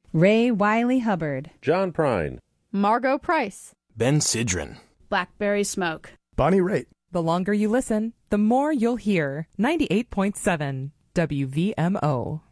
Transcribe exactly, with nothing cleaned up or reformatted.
Ray Wiley Hubbard, John Prine, Margot Price, Ben Sidran, Blackberry Smoke, Bonnie Raitt. The longer you listen, the more you'll hear. ninety-eight point seven W V M O.